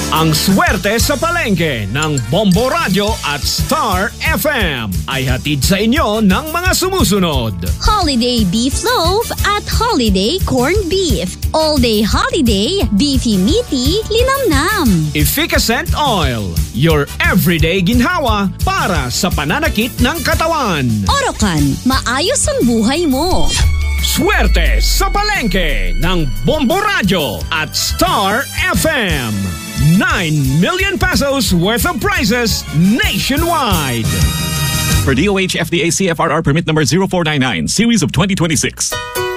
Ang swerte sa palengke ng Bombo Radio at Star FM ay hatid sa inyo ng mga sumusunod. Holiday Beef Loaf at Holiday Corned Beef. All-day holiday, beefy meaty, linamnam. Efficacent Oil, your everyday ginhawa para sa pananakit ng katawan. Orocan, maayos ang buhay mo. Swerte sa palengke ng Bombo Radio at Star FM. 9 million pesos worth of prizes nationwide. For DOH FDA CFRR permit number 0499, series of 2026.